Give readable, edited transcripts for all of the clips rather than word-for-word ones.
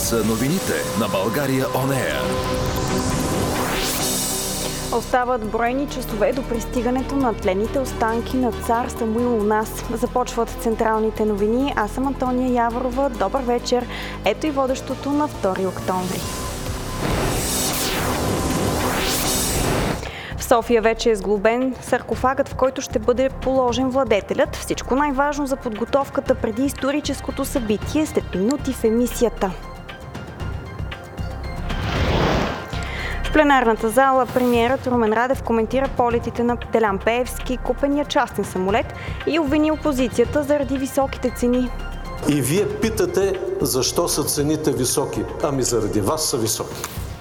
са новините на България On Air. Остават броени часове до пристигането на тленните останки на цар Самуил у нас. Започват централните новини. Аз съм Антония Яворова. Добър вечер. Ето и водещото на 2 октомври. В София вече е сглобен саркофагът, в който ще бъде положен владетелят. Всичко най-важно за подготовката преди историческото събитие след минути в емисията. В пленарната зала премиерът Румен Радев коментира полетите на Делян Пеевски, купения частен самолет и обвини опозицията заради високите цени. И вие питате защо са цените високи? Ами заради вас са високи.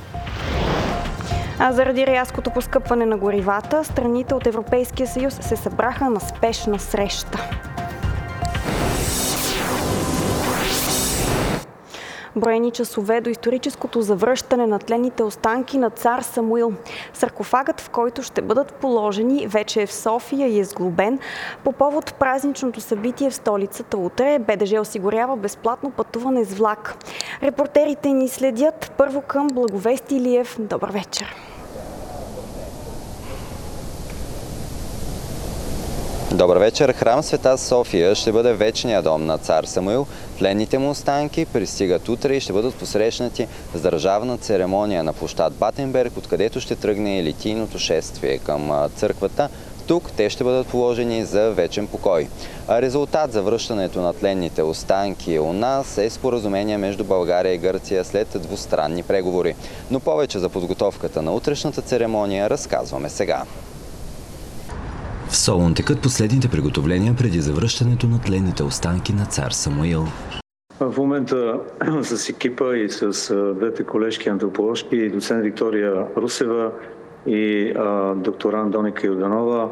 А заради рязкото поскъпване на горивата, страните от Европейския съюз се събраха на спешна среща. Броени часове до историческото завръщане на тленните останки на цар Самуил. Саркофагът, в който ще бъдат положени, вече е в София и е сглобен. По повод празничното събитие в столицата утре, БДЖ осигурява безплатно пътуване с влак. Репортерите ни следят първо към Благовест Илиев. Добър вечер! Добър вечер! Храм Света София ще бъде вечният дом на цар Самуил. Тленните му останки пристигат утре и ще бъдат посрещнати с държавна церемония на площад Батенберг, откъдето ще тръгне и литийното шествие към църквата. Тук те ще бъдат положени за вечен покой. Резултат за връщането на тленните останки у нас е споразумение между България и Гърция след двустранни преговори. Но повече за подготовката на утрешната церемония разказваме сега. В Солун текат последните приготовления преди завръщането на тленните останки на цар Самуил. В момента с екипа и с двете колежки антроположки, доцент Виктория Русева и докторант Доника Йорданова,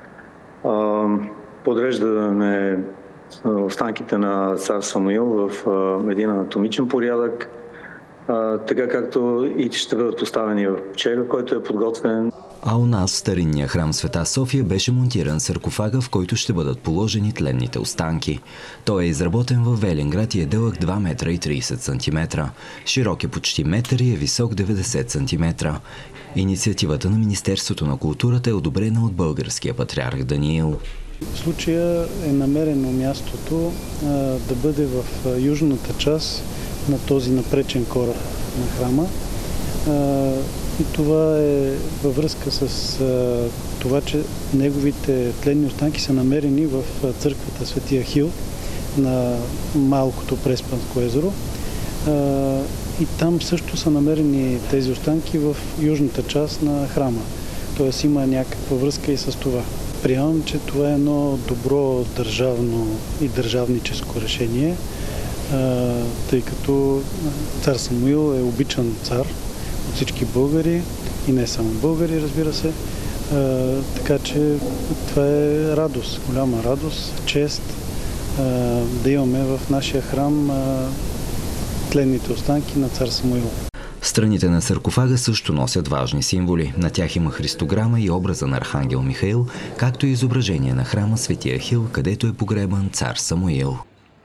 подреждаме останките на цар Самуил в един анатомичен порядък, така както и ще бъдат поставени в черга, който е подготвен. А у нас в старинния храм Света София беше монтиран саркофага, в който ще бъдат положени тленните останки. Той е изработен в Велинград и е дълъг 2 метра и 30 см. Широк е почти метър и е висок 90 см. Инициативата на Министерството на културата е одобрена от българския патриарх Даниил. В случая е намерено мястото да бъде в южната част на този напречен кораб на храма. И това е във връзка с това, че неговите тленни останки са намерени в църквата Свети Ахил на малкото Преспанско езеро. И там също са намерени тези останки в южната част на храма. Тоест има някаква връзка и с това. Приемам, че това е едно добро държавно и държавническо решение, тъй като цар Самуил е обичан цар от всички българи и не само българи, разбира се. Така че това е радост, голяма радост, чест да имаме в нашия храм тленните останки на цар Самуил. Страните на саркофага също носят важни символи. На тях има христограма и образа на архангел Михаил, както и изображение на храма Свети Ахил, където е погребан цар Самуил.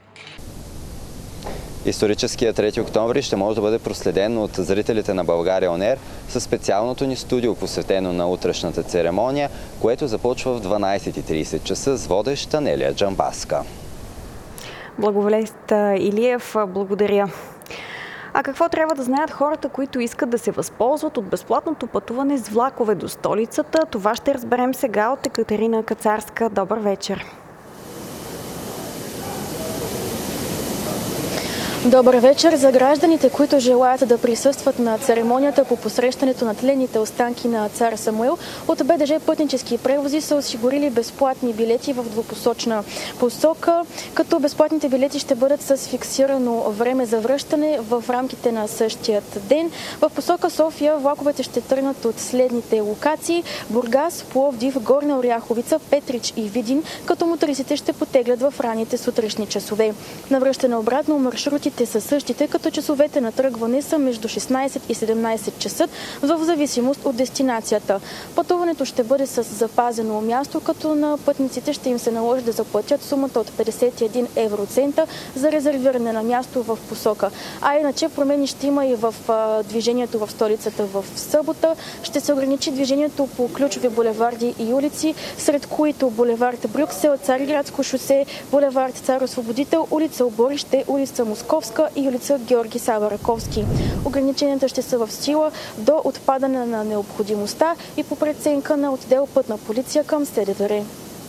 Историческият 3 октомври ще може да бъде проследен от зрителите на България On Air със специалното ни студио, посветено на утрешната церемония, което започва в 12:30 часа с водеща Нелия Джамбаска. Благовест Илиев, благодаря. А какво трябва да знаят хората, които искат да се възползват от безплатното пътуване с влакове до столицата? Това ще разберем сега от Екатерина Кацарска. Добър вечер! Добър вечер! За гражданите, които желаят да присъстват на церемонията по посрещането на тленните останки на цар Самуил, от БДЖ Пътнически превози са осигурили безплатни билети в двупосочна посока, като безплатните билети ще бъдат с фиксирано време за връщане в рамките на същият ден. В посока София влаковете ще тръгнат от следните локации: Бургас, Пловдив, Горна Оряховица, Петрич и Видин, като мотористите ще потеглят в ранните сутрешни часове. На връщане обратно маршрутите графиците са същите, като часовете на тръгване са между 16 и 17 часа, в зависимост от дестинацията. Пътуването ще бъде с запазено място, като на пътниците ще им се наложи да заплатят сумата от 51 евроцента за резервиране на място в посока. А иначе промени ще има и в движението в столицата в събота. Ще се ограничи движението по ключови булеварди и улици, сред които булевард Брюксел, Цариградско шосе, булевард Цар Освободител, улица Оборище, улица Московска и улица Георги Сава Раковски. Ограниченията ще са в сила до отпадане на необходимостта и по преценка на отдел Пътна полиция към СДВР.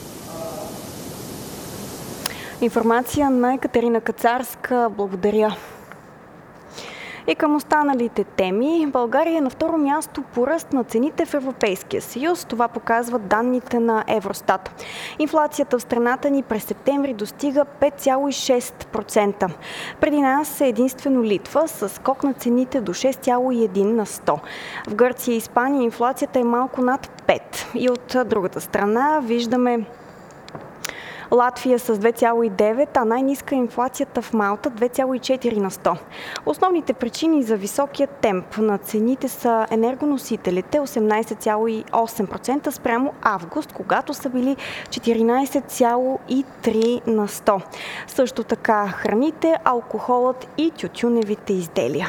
Информация на Екатерина Кацарска. Благодаря. И към останалите теми, България е на второ място по ръст на цените в Европейския съюз. Това показват данните на Евростат. Инфлацията в страната ни през септември достига 5,6%. Преди нас е единствено Литва с скок на цените до 6,1 на 100. В Гърция и Испания инфлацията е малко над 5. И от другата страна виждаме Латвия с 2,9, а най-ниска инфлацията в Малта 2,4 на 100. Основните причини за високия темп на цените са енергоносителите 18,8% спрямо август, когато са били 14,3 на 100. Също така храните, алкохолът и тютюневите изделия.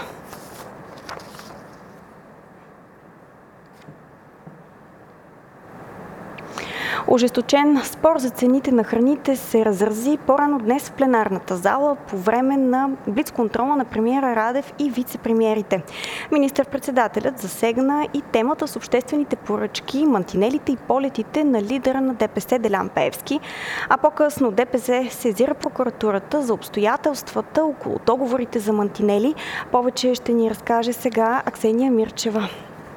Ожесточен спор за цените на храните се разрази по-рано днес в пленарната зала по време на блицконтрола на премиера Радев и вице-премиерите. Министър-председателят засегна и темата с обществените поръчки, мантинелите и полетите на лидера на ДПС Делян Пеевски, а по-късно ДПС сезира прокуратурата за обстоятелствата около договорите за мантинели. Повече ще ни разкаже сега Аксения Мирчева.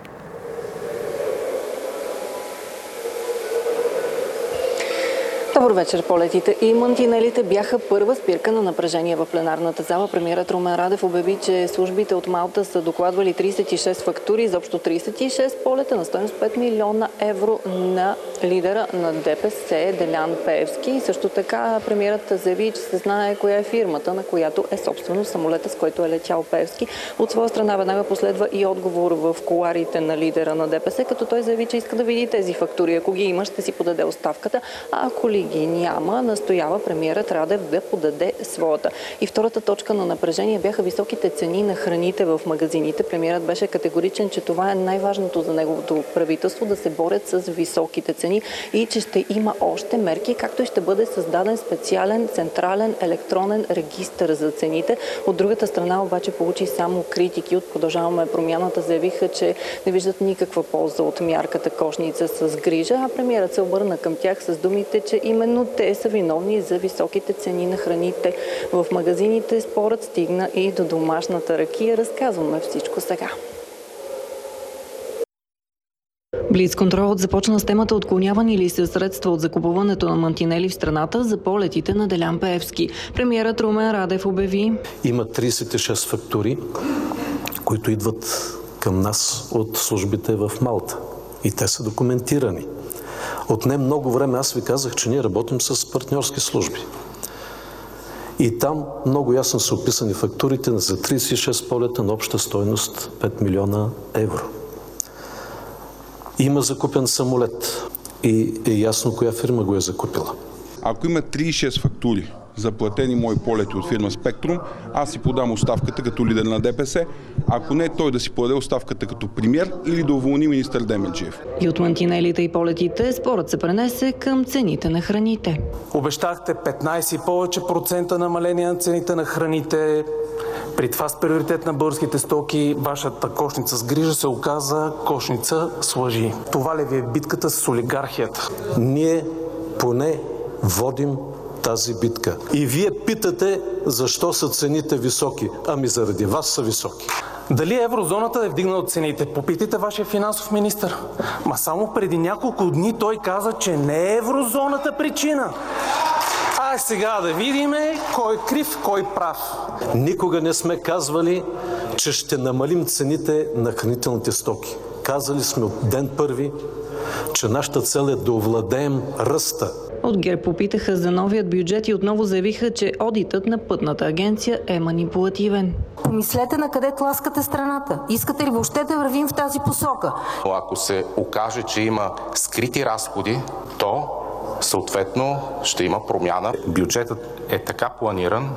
Добър вечер. Полетите и мантинелите бяха първа спирка на напрежение в пленарната зала. Премиерът Румен Радев обяви, че службите от Малта са докладвали 36 фактури, за общо 36 полета на стойност 5 милиона евро на лидера на ДПС Делян Пеевски. И също така премиерът заяви, че се знае коя е фирмата, на която е собствено самолета, с който е летял Пеевски. От своя страна веднага последва и отговор в кулоарите на лидера на ДПС, като той заяви, че иска да види тези фактури. Ако ги има, ще си подаде оставката, а ако ли ги няма, настоява премиерът Радев да подаде своята. И втората точка на напрежение бяха високите цени на храните в магазините. Премиерът беше категоричен, че това е най-важното за неговото правителство, да се борят с високите цени и че ще има още мерки, както и ще бъде създаден специален централен електронен регистър за цените. От другата страна обаче получи само критики. От Продължаваме промяната заявиха, че не виждат никаква полза от мярката кошница с грижа, а премиерът се обърна към тях с думите, че именно те са виновни за високите цени на храните в магазините. Спорът стигна и до домашната ракия. Разказваме всичко сега. Блицконтролът започна с темата отклонявани ли са средства от закупуването на мантинели в страната за полетите на Делян Пеевски. Премиерът Румен Радев обяви: има 36 фактури, които идват към нас от службите в Малта. И те са документирани. Отне много време, аз ви казах, че ние работим с партньорски служби. И там много ясно са описани фактурите за 36 полета на обща стойност 5 милиона евро. Има закупен самолет и е ясно коя фирма го е закупила. Ако има 36 фактури за платени мои полети от фирма Спектрум, аз си подам оставката като лидер на ДПС. Ако не, той да си подаде оставката като премиер или да уволни министър Демерджиев. И от мантинелите и полетите спорът се пренесе към цените на храните. Обещахте 15 и повече процента намаление на цените на храните. При това с приоритет на българските стоки, вашата кошница с грижа се оказа кошница с лъжи. Това ли ви е битката с олигархията? Ние поне водим тази битка. И вие питате защо са цените високи. Ами заради вас са високи. Дали еврозоната е вдигнала цените? Попитайте вашия финансов министър. Ма само преди няколко дни той каза, че не е еврозоната причина. А сега да видим кой е крив, кой прав. Никога не сме казвали, че ще намалим цените на хранителните стоки. Казали сме от ден първи, че нашата цел е да овладеем ръста. От ГЕРБ попитаха за новият бюджет и отново заявиха, че одитът на Пътната агенция е манипулативен. Помислете на къде тласкате страната. Искате ли въобще да вървим в тази посока? Ако се окаже, че има скрити разходи, то съответно ще има промяна. Бюджетът е така планиран,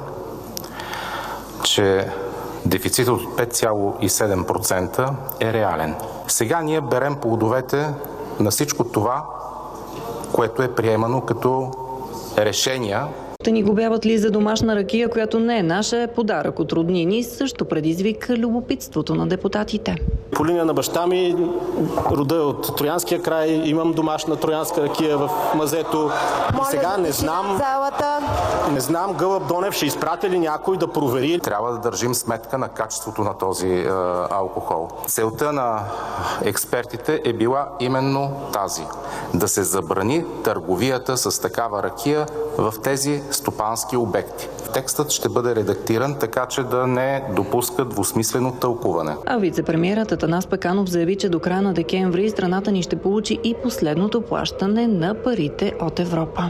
че дефицитът от 5,7% е реален. Сега ние берем плодовете на всичко това, което е приемано като решения. Те ни губяват ли за домашна ракия, която не е наша, е подарък от роднини, също предизвика любопитството на депутатите. По линия на баща ми, рода от Троянския край, имам домашна троянска ракия в мазето. И сега не знам Гълъб Донев ще изпрати ли някой да провери. Трябва да държим сметка на качеството на този алкохол. Целта на експертите е била именно тази. Да се забрани търговията с такава ракия в тези стопански обекти. Текстът ще бъде редактиран така, че да не допуска двусмислено тълкуване. А вице-премиерът Атанас Пеканов заяви, че до края на декември страната ни ще получи и последното плащане на парите от Европа.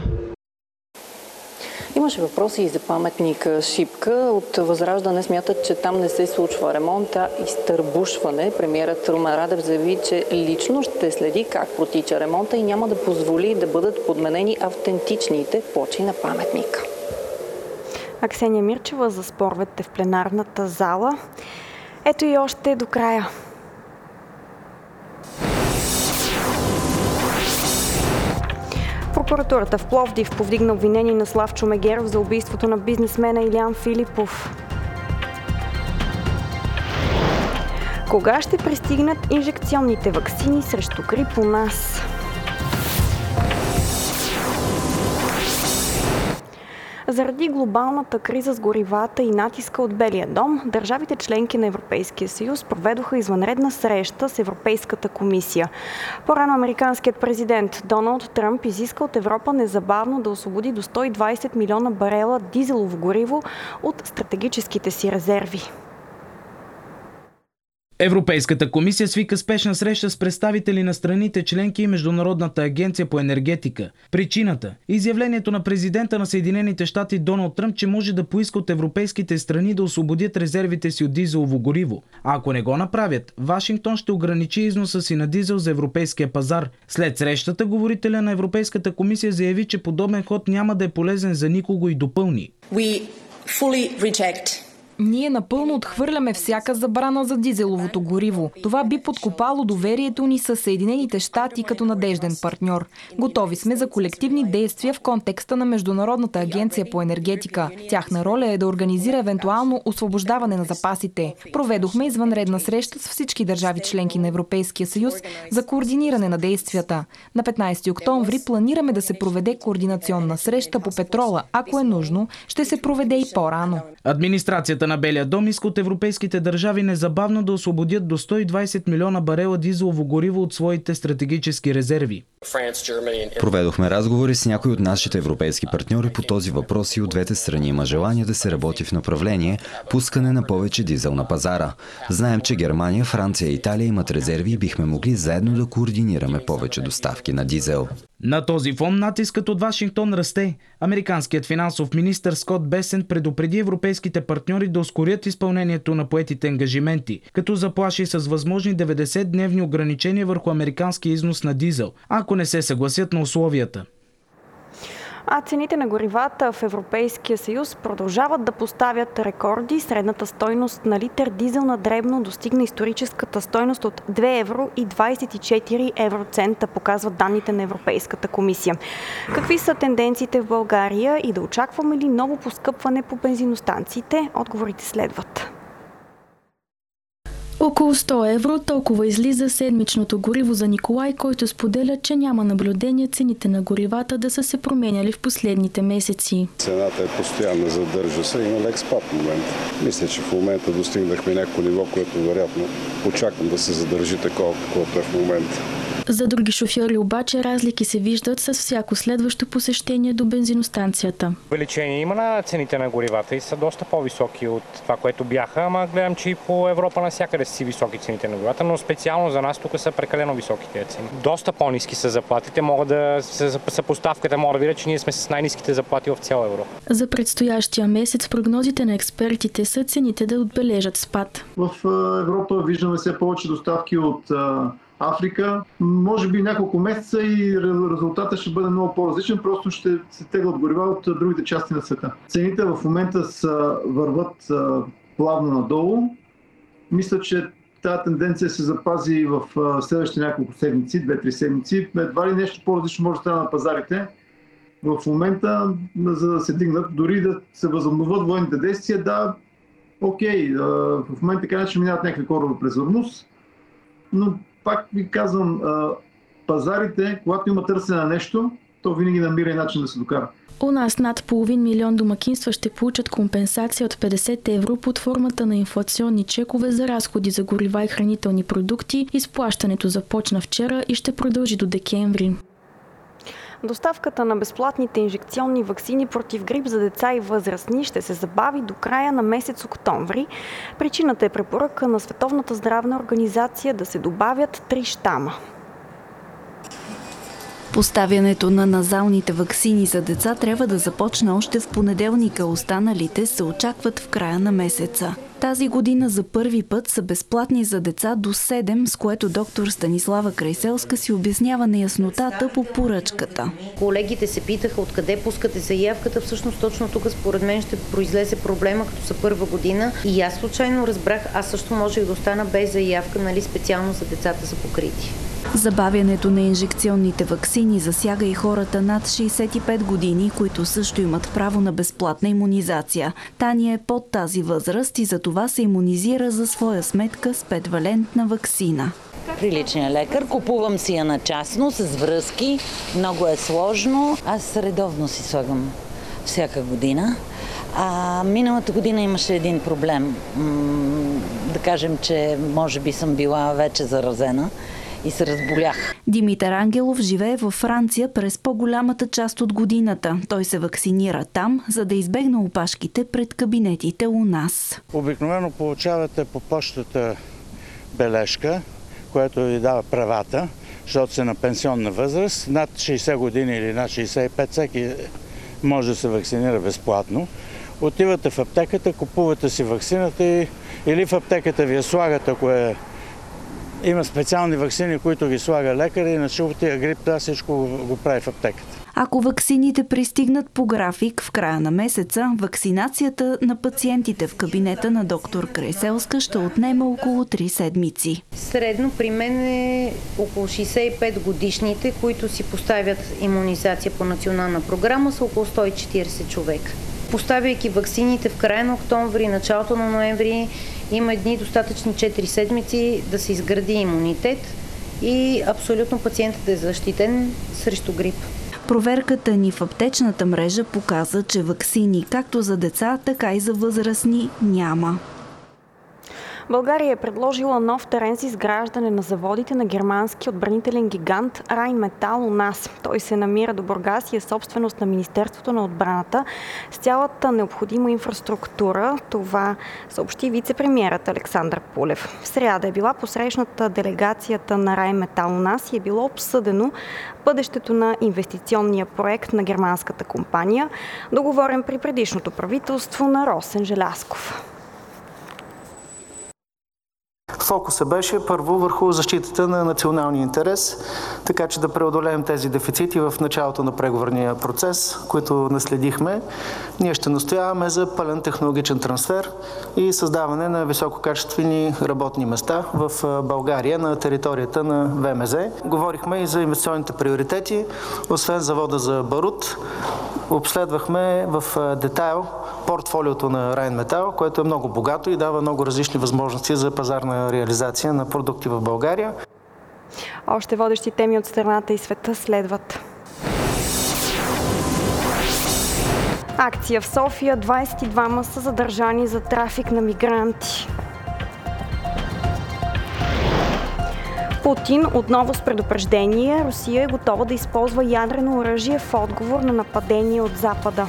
Имаше въпроси и за паметника Шипка. От Възраждане смятат, че там не се случва ремонт, а изтърбушване. Премиерът Румен Радев заяви, че лично ще следи как протича ремонта и няма да позволи да бъдат подменени автентичните плочи на паметника. Ксения Мирчева за споровете в пленарната зала. Ето и още до края. Прокуратурата в Пловдив повдигна обвинение на Славчо Мегеров за убийството на бизнесмена Илиян Филипов. Кога ще пристигнат инжекционните ваксини срещу грип у нас? Заради глобалната криза с горивата и натиска от Белия дом, държавите членки на Европейския съюз проведоха извънредна среща с Европейската комисия. По-рано американският президент Доналд Тръмп изиска от Европа незабавно да освободи до 120 милиона барела дизелово гориво от стратегическите си резерви. Европейската комисия свика спешна среща с представители на страните членки и Международната агенция по енергетика. Причината – изявлението на президента на Съединените щати Доналд Тръмп, че може да поиска от европейските страни да освободят резервите си от дизелово гориво. А ако не го направят, Вашингтон ще ограничи износа си на дизел за европейския пазар. След срещата, говорителя на Европейската комисия заяви, че подобен ход няма да е полезен за никого и допълни. Ние напълно отхвърляме всяка забрана за дизеловото гориво. Това би подкопало доверието ни със Съединените щати като надежден партньор. Готови сме за колективни действия в контекста на Международната агенция по енергетика. Тяхна роля е да организира евентуално освобождаване на запасите. Проведохме извънредна среща с всички държави членки на Европейския съюз за координиране на действията. На 15 октомври планираме да се проведе координационна среща по петрола. Ако е нужно, ще се проведе и по-рано. Администрацията на Белия дом иска от европейските държави незабавно да освободят до 120 милиона барела дизелово гориво от своите стратегически резерви. Проведохме разговори с някои от нашите европейски партньори по този въпрос и от двете страни има желание да се работи в направление пускане на повече дизел на пазара. Знаем, че Германия, Франция и Италия имат резерви и бихме могли заедно да координираме повече доставки на дизел. На този фон натискът от Вашингтон расте. Американският финансов министър Скот Бесент предупреди европейските партньори да ускорят изпълнението на поетите ангажименти, като заплаши с възможни 90-дневни ограничения върху американския износ на дизел, ако не се съгласят на условията. А цените на горивата в Европейския съюз продължават да поставят рекорди. Средната стойност на литър дизел на дребно достигна историческата стойност от 2 евро и 24 евроцента, показват данните на Европейската комисия. Какви са тенденциите в България и да очакваме ли ново поскъпване по бензиностанциите? Отговорите следват. Около 100 евро, толкова излиза седмичното гориво за Николай, който споделя, че няма наблюдение цените на горивата да са се променяли в последните месеци. Цената е постоянна, задържа се, има лек спад в момента. Мисля, че в момента достигнахме някакво ниво, което вероятно очаквам да се задържи такова, каквото е в момента. За други шофьори обаче разлики се виждат с всяко следващо посещение до бензиностанцията. Увеличение има на цените на горивата и са доста по-високи от това, което бяха, ама гледам, че и по Европа навсякъде си високи цените на горивата, но специално за нас тук са прекалено високите цени. Доста по-ниски са заплатите, могат да съпоставката може да видя, че ние сме с най-ниските заплати в цяла Европа. За предстоящия месец прогнозите на експертите са цените да отбележат спад. В Европа виждаме все повече доставки от Африка. Може би няколко месеца и резултатът ще бъде много по-различен, просто ще се теглят горива от другите части на света. Цените в момента върват плавно надолу. Мисля, че тази тенденция се запази в следващите няколко седмици, 2-3 седмици. Едва ли нещо по-различно може да стане на пазарите. В момента, за да се дигнат, дори да се възобновят военните действия, да, окей, в момента така че минават някакви кораби през Ормуз, но пак ви казвам, пазарите, когато има търсене на нещо, то винаги намира и начин да се докара. У нас над 500 милион домакинства ще получат компенсация от 50 евро под формата на инфлационни чекове за разходи за горива и хранителни продукти. Изплащането започна вчера и ще продължи до декември. Доставката на безплатните инжекционни ваксини против грип за деца и възрастни ще се забави до края на месец октомври. Причината е препоръка на Световната здравна организация да се добавят 3 щама. Поставянето на назалните ваксини за деца трябва да започне още в понеделника. Останалите се очакват в края на месеца. Тази година за първи път са безплатни за деца до 7, с което доктор Станислава Крайселска си обяснява неяснотата по поръчката. Колегите се питаха откъде пускате заявката. Всъщност точно тук според мен ще произлезе проблема, като са първа година. И аз случайно разбрах, аз също можех да остана без заявка, специално за децата са покрити. Забавянето на инжекционните ваксини засяга и хората над 65 години, които също имат право на безплатна имунизация. Таня е под тази възраст и за това се имунизира за своя сметка с 5-валентна ваксина. При личния лекар купувам си я на частно, с връзки. Много е сложно. Аз редовно си слагам всяка година. Миналата година имаше един проблем. Да кажем, че може би съм била вече заразена и се разболях. Димитър Ангелов живее във Франция през по-голямата част от годината. Той се вакцинира там, за да избегне опашките пред кабинетите у нас. Обикновено получавате по почтата бележка, която ви дава правата, защото са на пенсионна възраст. Над 60 години или над 65 всеки може да се вакцинира безплатно. Отивате в аптеката, купувате си вакцината или в аптеката ви я слагат, ако има специални ваксини, които ги слага лекар, иначе от тия грип, всичко го прави в аптеката. Ако ваксините пристигнат по график в края на месеца, вакцинацията на пациентите в кабинета на доктор Крайселска ще отнема около 3 седмици. Средно при мен е около 65 годишните, които си поставят имунизация по национална програма, са около 140 човека. Поставяйки ваксините в края на октомври, началото на ноември, има едни достатъчни 4 седмици да се изгради имунитет и абсолютно пациентът е защитен срещу грип. Проверката ни в аптечната мрежа показа, че ваксини както за деца, така и за възрастни няма. България е предложила нов терен с изграждане на заводите на германски отбранителен гигант Райнметал у нас. Той се намира до Бургас и е собственост на Министерството на отбраната с цялата необходима инфраструктура. Това съобщи вице-премиерът Александър Пулев. В сряда е била посрещната делегацията на Райнметал у нас и е било обсъдено бъдещето на инвестиционния проект на германската компания, договорен при предишното правителство на Росен Желязков. Фокусът беше първо върху защитата на националния интерес, така че да преодолеем тези дефицити в началото на преговорния процес, които наследихме. Ние ще настояваме за пълен технологичен трансфер и създаване на висококачествени работни места в България на територията на ВМЗ. Говорихме и за инвестиционните приоритети. Освен завода за барут, обследвахме в детайл портфолиото на Райнметал, което е много богато и дава много различни възможности за пазарна реализация на продукти в България. Още водещи теми от страната и света следват. Акция в София. 22 са задържани за трафик на мигранти. Путин отново с предупреждение. Русия е готова да използва ядрено оръжие в отговор на нападение от Запада.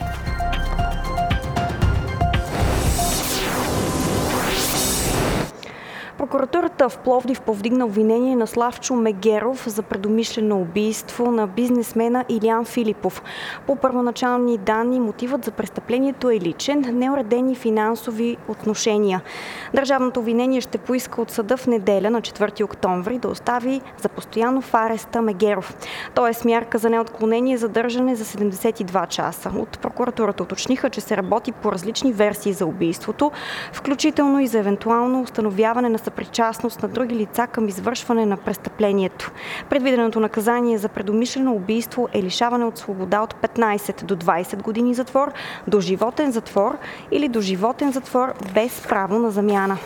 Прокуратурата в Пловдив повдигна обвинение на Славчо Мегеров за предумишлено убийство на бизнесмена Илиян Филипов. По първоначални данни, мотивът за престъплението е личен, неуредени финансови отношения. Държавното обвинение ще поиска от съда в неделя на 4 октомври да остави за постоянно в ареста Мегеров. Тоест мярка за неотклонение задържане за 72 часа. От прокуратурата уточниха, че се работи по различни версии за убийството, включително и за евентуално установяване на съпричастност на други лица към извършване на престъплението. Предвиденото наказание за предумишлено убийство е лишаване от свобода от 15 до 20 години затвор, доживотен затвор или доживотен затвор без право на замяна.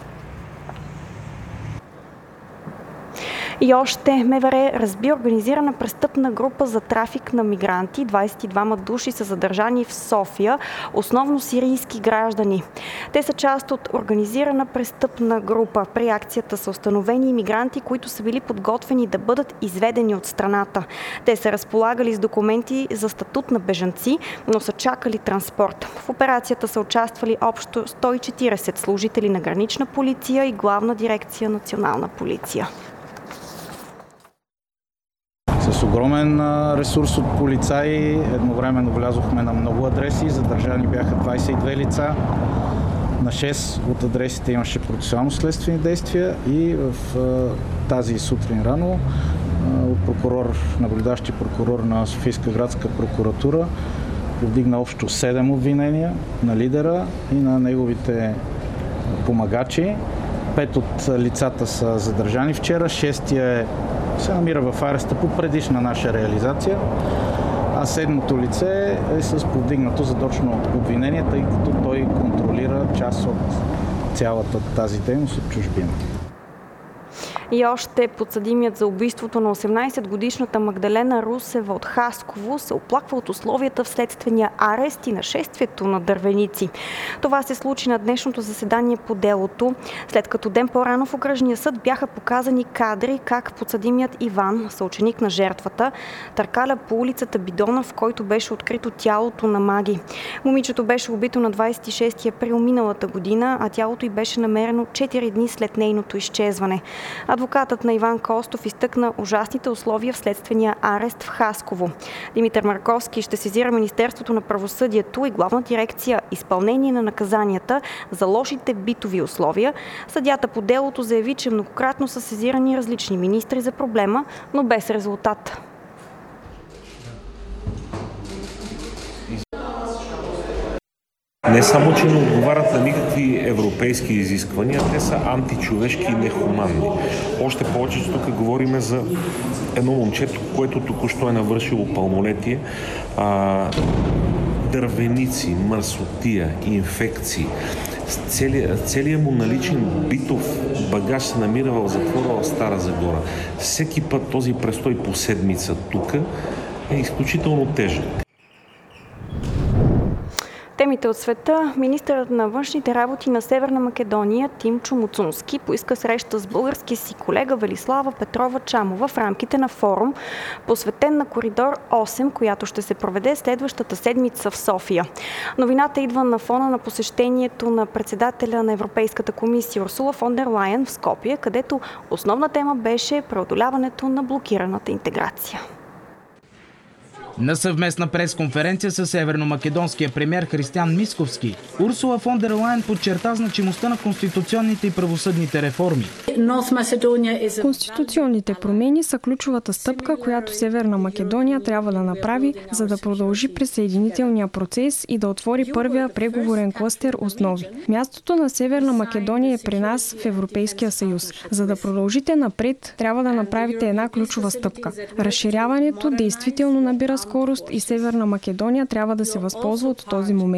И още МВР разби организирана престъпна група за трафик на мигранти. 22 души са задържани в София, основно сирийски граждани. Те са част от организирана престъпна група. При акцията са установени имигранти, които са били подготвени да бъдат изведени от страната. Те са разполагали с документи за статут на бежанци, но са чакали транспорт. В операцията са участвали общо 140 служители на гранична полиция и Главна дирекция Национална полиция. С огромен ресурс от полицаи едновременно влязохме на много адреси, задържани бяха 22 лица. На 6 от адресите имаше процесуално-следствени действия и в тази сутрин рано от наблюдаващи прокурор на Софийска градска прокуратура повдигна общо 7 обвинения на лидера и на неговите помагачи. 5 от лицата са задържани вчера, 6-тия се намира в ареста по предишна наша реализация, а 7-то лице е с повдигнато задочно обвинение, тъй като той контролира част от цялата тази дейност от чужбина. И още подсъдимият за убийството на 18-годишната Магдалена Русева от Хасково се оплаква от условията в следствения арест и нашествието на дървеници. Това се случи на днешното заседание по делото, след като ден по-рано в окръжния съд бяха показани кадри как подсъдимият Иван, съученик на жертвата, търкаля по улицата бидона, в който беше открито тялото на Маги. Момичето беше убито на 26 април миналата година, а тялото й беше намерено 4 дни след нейното изчезване. Адвокатът на Иван Костов изтъкна ужасните условия в следствения арест в Хасково. Димитър Марковски ще сезира Министерството на правосъдието и Главна дирекция изпълнение на наказанията за лошите битови условия. Съдията по делото заяви, че многократно са сезирани различни министри за проблема, но без резултат. Не само, че не отговарят на никакви европейски изисквания, те са античовешки и нехуманни. Още повече, че тук говорим за едно момчето, което току-що е навършило пълнолетие. Дървеници, мърсотия, инфекции. Целият му наличен битов багаж се намира в затвора в Стара Загора. Всеки път този престой по седмица тук е изключително тежък. Темите от света. Министърът на външните работи на Северна Македония Тимчо Муцунски поиска среща с българския си колега Велислава Петрова-Чамова в рамките на форум, посветен на Коридор 8, която ще се проведе следващата седмица в София. Новината идва на фона на посещението на председателя на Европейската комисия Урсула фон дер Лайен в Скопие, където основна тема беше преодоляването на блокираната интеграция. На съвместна пресконференция с северномакедонския премиер Християн Мисковски, Урсула фон дер Лайен подчерта значимостта на конституционните и правосъдните реформи. Конституционните промени са ключовата стъпка, която Северна Македония трябва да направи, за да продължи присъединителния процес и да отвори първия преговорен клъстер основи. Мястото на Северна Македония е при нас в Европейския съюз. За да продължите напред, трябва да направите една ключова стъпка. Разширяването действително набира скорост и Северна Македония трябва да се възползва от този момент.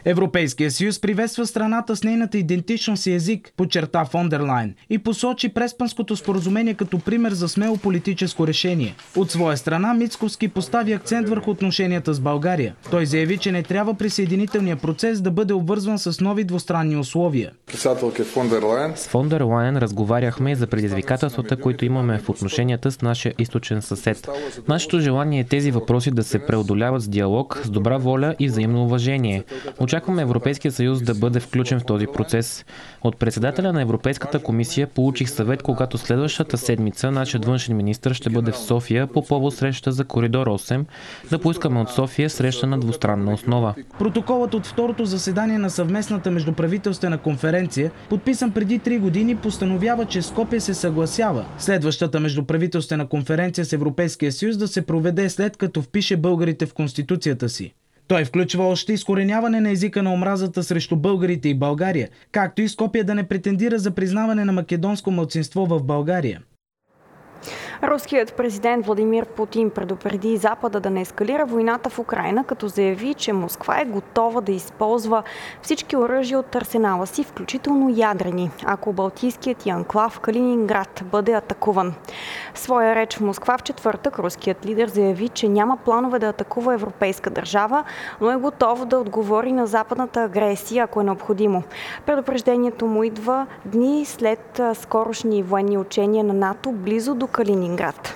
Европейския съюз приветства страната с нейната идентичност и език, подчерта фон дер Лайен, и посочи Преспанското споразумение като пример за смело политическо решение. От своя страна Мицкоски постави акцент върху отношенията с България. Той заяви, че не трябва присъединителният процес да бъде обвързван с нови двустранни условия. С фон дер Лайен разговаряхме за предизвикателствата, които имаме в отношенията с нашия източен съсед. Нашето желание е тези въпроси да се преодоляват с диалог, с добра воля и взаимно уважение. Очакваме Европейския съюз да бъде включен в този процес. От председателя на Европейската комисия получих съвет, когато следващата седмица нашият външен министър ще бъде в София по повод среща за коридор 8, да поискаме от София среща на двустранна основа. Протоколът от второто заседание на съвместната междуправителствена конференция, подписан преди 3 години, постановява, че Скопие се съгласява следващата междуправителствена конференция с Европейския съюз да се проведе след като впише българите в Конституцията си. Той включва още изкореняване на езика на омразата срещу българите и България, както и Скопие да не претендира за признаване на македонско малцинство в България. Руският президент Владимир Путин предупреди Запада да не ескалира войната в Украйна, като заяви, че Москва е готова да използва всички оръжия от арсенала си, включително ядрени, ако балтийският анклав Калининград бъде атакуван. В своя реч в Москва в четвъртък руският лидер заяви, че няма планове да атакува европейска държава, но е готов да отговори на западната агресия, ако е необходимо. Предупреждението му идва дни след скорошни военни учения на НАТО близо до Калининград.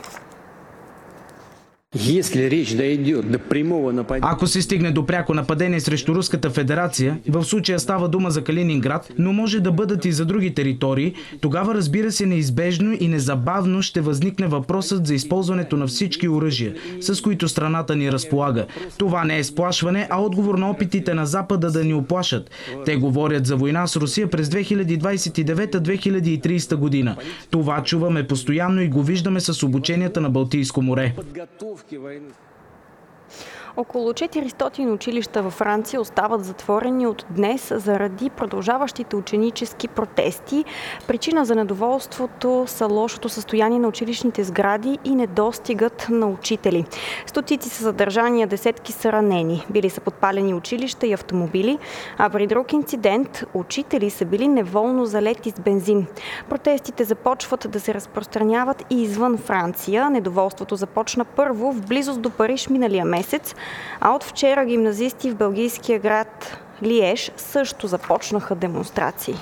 Ако се стигне до пряко нападение срещу Руската федерация, в случая става дума за Калининград, но може да бъдат и за други територии, тогава разбира се неизбежно и незабавно ще възникне въпросът за използването на всички оръжия, с които страната ни разполага. Това не е сплашване, а отговор на опитите на Запада да ни уплашат. Те говорят за война с Русия през 2029-2030 година. Това чуваме постоянно и го виждаме с обученията на Балтийско море. Около 400 училища във Франция остават затворени от днес заради продължаващите ученически протести. Причина за недоволството са лошото състояние на училищните сгради и недостигът на учители. Стотици са задържани, а десетки са ранени. Били са подпалени училища и автомобили, а при друг инцидент учители са били неволно залети с бензин. Протестите започват да се разпространяват и извън Франция. Недоволството започна първо в близост до Париж миналия месец, а от вчера гимназисти в белгийския град Лиеж също започнаха демонстрации.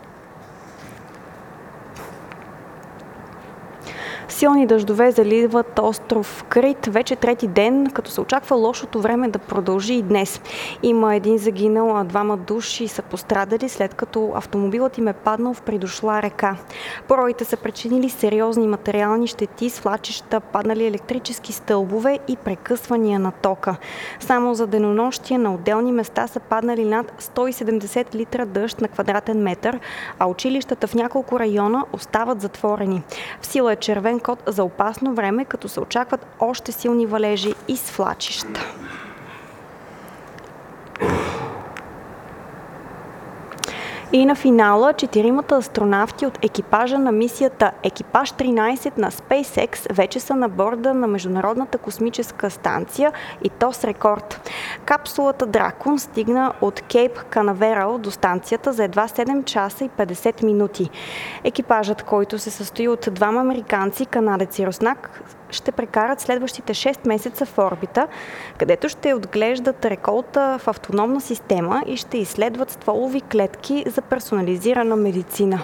Силни дъждове заливат остров Крит вече трети ден, като се очаква лошото време да продължи и днес. Има един загинал, а 2 души са пострадали, след като автомобилът им е паднал в придошла река. Поровите са причинили сериозни материални щети, свлачища, паднали електрически стълбове и прекъсвания на тока. Само за денонощие на отделни места са паднали над 170 литра дъжд на квадратен метър, а училищата в няколко района остават затворени. В сила е червен код за опасно време, като се очакват още силни валежи и свлачища. И на финала 4 астронавти от екипажа на мисията Екипаж 13 на SpaceX вече са на борда на Международната космическа станция, и то с рекорд. Капсулата Дракон стигна от Кейп Канаверал до станцията за едва 7 часа и 50 минути. Екипажът, който се състои от 2 американци, канадец и руснак, ще прекарат следващите 6 месеца в орбита, където ще отглеждат реколта в автономна система и ще изследват стволови клетки за персонализирана медицина.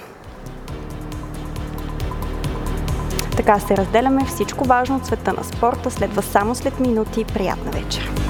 Така се разделяме. Всичко важно от света на спорта следва само след минути. Приятна вечер!